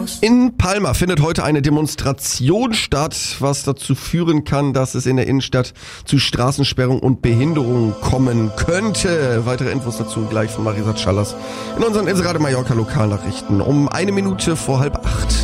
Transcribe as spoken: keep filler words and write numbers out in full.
In Palma findet heute eine Demonstration statt, was dazu führen kann, dass es in der Innenstadt zu Straßensperrung und Behinderungen kommen könnte. Weitere Infos dazu gleich von Marisa Schallers in unseren Inseradio Mallorca Lokalnachrichten um eine Minute vor halb acht.